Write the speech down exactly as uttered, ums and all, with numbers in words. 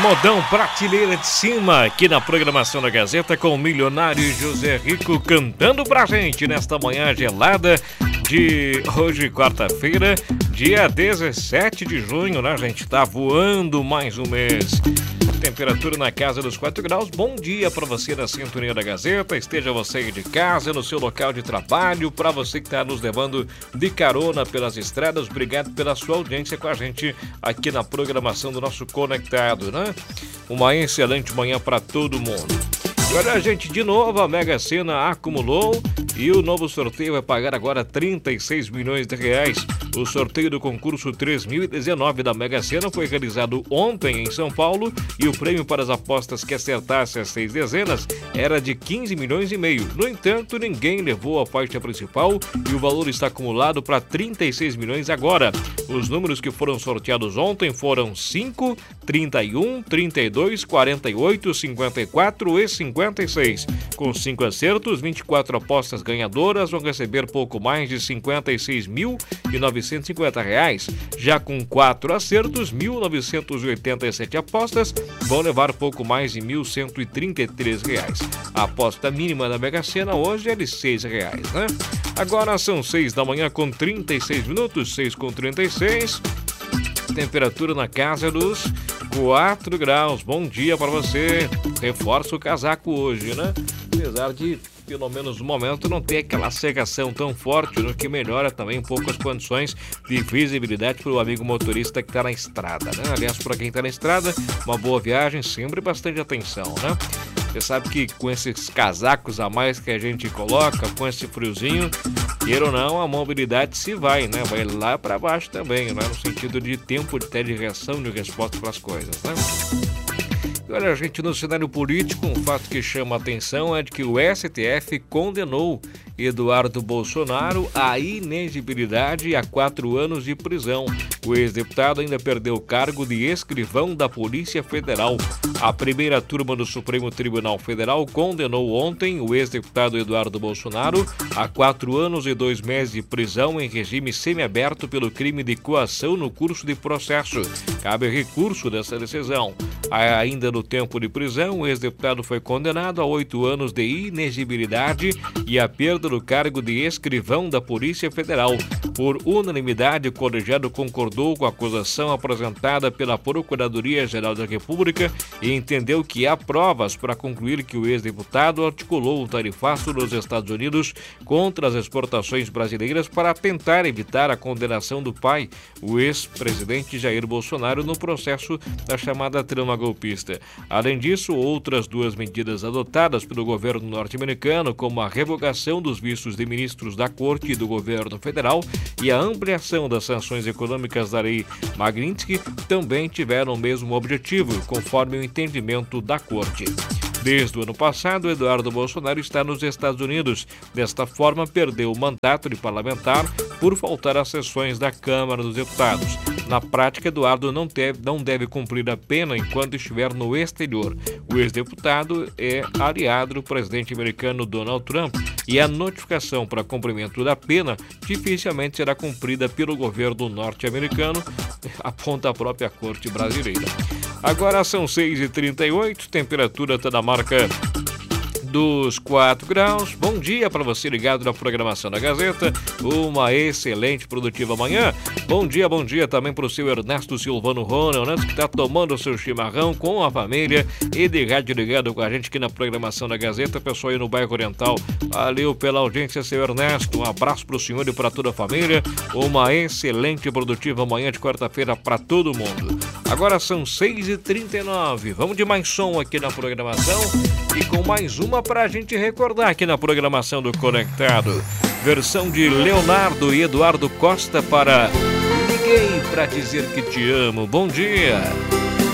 Modão Prateleira de Cima, aqui na programação da Gazeta, com o milionário José Rico cantando pra gente nesta manhã gelada de hoje, quarta-feira, dia dezessete de junho, né, gente? Tá voando mais um mês. Temperatura na casa dos quatro graus. Bom dia para você na sintonia da Gazeta. Esteja você aí de casa, no seu local de trabalho, para você que está nos levando de carona pelas estradas. Obrigado pela sua audiência com a gente aqui na programação do nosso Conectado, né? Uma excelente manhã para todo mundo. Olha, gente, de novo a Mega Sena acumulou e o novo sorteio vai pagar agora trinta e seis milhões de reais. O sorteio do concurso três mil e dezenove da Mega Sena foi realizado ontem em São Paulo e o prêmio para as apostas que acertasse as seis dezenas era de quinze milhões e meio. No entanto, ninguém levou a faixa principal e o valor está acumulado para trinta e seis milhões agora. Os números que foram sorteados ontem foram cinco, trinta e um, trinta e dois, quarenta e oito, cinquenta e quatro e cinquenta e seis. Com cinco acertos, vinte e quatro apostas ganhadoras vão receber pouco mais de cinquenta e seis mil e novecentos e cinquenta reais. Já com quatro acertos, mil novecentos e oitenta e sete apostas vão levar pouco mais de mil cento e trinta e três reais. A aposta mínima da Mega Sena hoje é de seis reais, né? Agora são seis da manhã com trinta e seis minutos, seis com trinta e seis. Temperatura na casa dos quatro graus. Bom dia para você. Reforça o casaco hoje, né? Apesar de, pelo menos no momento, não ter aquela secação tão forte, no que melhora também um pouco as condições de visibilidade para o amigo motorista que está na estrada, né? Aliás, para quem está na estrada, uma boa viagem, sempre bastante atenção, né? Você sabe que com esses casacos a mais que a gente coloca, com esse friozinho, queira ou não, a mobilidade se vai, né? Vai lá para baixo também, né? No sentido de tempo até de reação, de resposta para as coisas, né? Olha, gente, no cenário político, um fato que chama a atenção é de que o S T F condenou Eduardo Bolsonaro à inexigibilidade e a quatro anos de prisão. O ex-deputado ainda perdeu o cargo de escrivão da Polícia Federal. A primeira turma do Supremo Tribunal Federal condenou ontem o ex-deputado Eduardo Bolsonaro a quatro anos e dois meses de prisão em regime semiaberto pelo crime de coação no curso de processo. Cabe recurso dessa decisão. Ainda no tempo de prisão, o ex-deputado foi condenado a oito anos de inexigibilidade e a perda do cargo de escrivão da Polícia Federal. Por unanimidade, o colegiado concordou com a acusação apresentada pela Procuradoria-Geral da República e entendeu que há provas para concluir que o ex-deputado articulou um tarifaço nos Estados Unidos contra as exportações brasileiras para tentar evitar a condenação do pai, o ex-presidente Jair Bolsonaro, no processo da chamada trama golpista. Além disso, outras duas medidas adotadas pelo governo norte-americano, como a revogação dos vistos de ministros da Corte e do governo federal e a ampliação das sanções econômicas da lei Magnitsky, também tiveram o mesmo objetivo, conforme o entendimento da Corte. Desde o ano passado, Eduardo Bolsonaro está nos Estados Unidos. Desta forma, perdeu o mandato de parlamentar por faltar às sessões da Câmara dos Deputados. Na prática, Eduardo não deve, não deve cumprir a pena enquanto estiver no exterior. O ex-deputado é aliado do presidente americano Donald Trump e a notificação para cumprimento da pena dificilmente será cumprida pelo governo norte-americano, aponta a própria Corte brasileira. Agora são seis e trinta e oito, temperatura está na marca dos quatro graus. Bom dia para você ligado na programação da Gazeta. Uma excelente, produtiva manhã. Bom dia, bom dia também para o seu Ernesto Silvano Ronald, que está tomando o seu chimarrão com a família e de rádio ligado com a gente aqui na programação da Gazeta. Pessoal aí no bairro Oriental, valeu pela audiência, seu Ernesto. Um abraço para o senhor e para toda a família. Uma excelente, produtiva manhã de quarta-feira para todo mundo. Agora são seis e trinta e nove. Vamos de mais som aqui na programação e com mais uma para a gente recordar aqui na programação do Conectado. Versão de Leonardo e Eduardo Costa para Liguei Pra Dizer Que Te Amo. Bom dia!